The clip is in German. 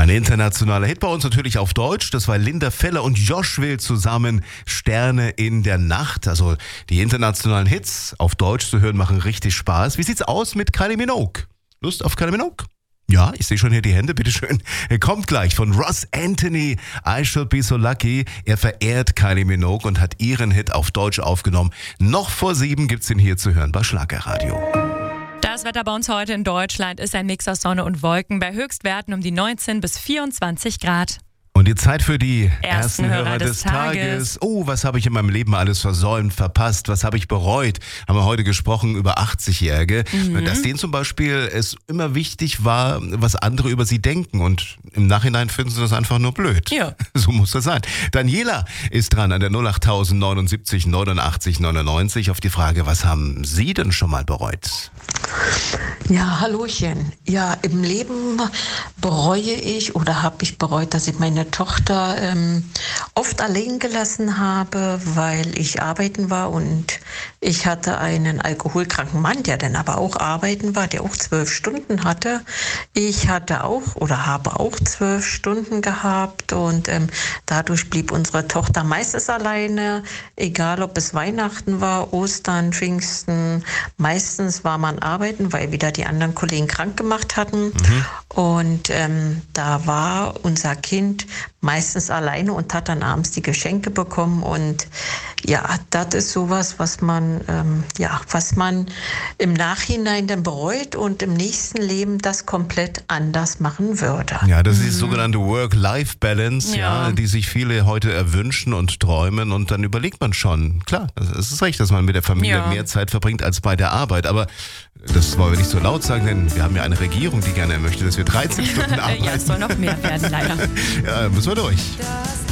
Ein internationaler Hit bei uns natürlich auf Deutsch. Das war Linda Feller und Josh Will zusammen, Sterne in der Nacht. Also die internationalen Hits auf Deutsch zu hören machen richtig Spaß. Wie sieht's aus mit Kylie Minogue? Lust auf Kylie Minogue? Ja, ich sehe schon hier die Hände, bitteschön. Er kommt gleich von Ross Anthony, I Should Be So Lucky. Er verehrt Kylie Minogue und hat ihren Hit auf Deutsch aufgenommen. Noch vor 7 gibt's ihn hier zu hören bei Schlagerradio. Das Wetter bei uns heute in Deutschland ist ein Mix aus Sonne und Wolken bei Höchstwerten um die 19 bis 24 Grad. Und die Zeit für die ersten Hörer des Tages. Oh, was habe ich in meinem Leben alles versäumt, verpasst, was habe ich bereut? Haben wir heute gesprochen über 80-Jährige, dass denen zum Beispiel es immer wichtig war, was andere über sie denken und im Nachhinein finden sie das einfach nur blöd. Ja. So muss das sein. Daniela ist dran an der 08000 79 89 99 auf die Frage, was haben Sie denn schon mal bereut? Ja, Hallöchen. Ja, im Leben bereue ich oder habe ich bereut, dass ich meine Tochter oft allein gelassen habe, weil ich arbeiten war und ich hatte einen alkoholkranken Mann, der dann aber auch arbeiten war, der auch 12 Stunden hatte. Ich hatte auch oder habe auch 12 Stunden gehabt und dadurch blieb unsere Tochter meistens alleine, egal ob es Weihnachten war, Ostern, Pfingsten. Meistens war man arbeiten, weil wieder die anderen Kollegen krank gemacht hatten. Und da war unser Kind meistens alleine und hat dann abends die Geschenke bekommen. Und ja, das ist sowas, was man im Nachhinein dann bereut und im nächsten Leben das komplett anders machen würde. Ja, das ist die sogenannte Work-Life-Balance, Ja. die sich viele heute erwünschen und träumen. Und dann überlegt man schon, klar, es ist recht, dass man mit der Familie mehr Zeit verbringt als bei der Arbeit. Aber das wollen wir nicht so laut sagen, denn wir haben ja eine Regierung, die gerne möchte, dass wir 13 Stunden arbeiten. Ja, es soll noch mehr werden, leider. Ja, müssen wir durch. Das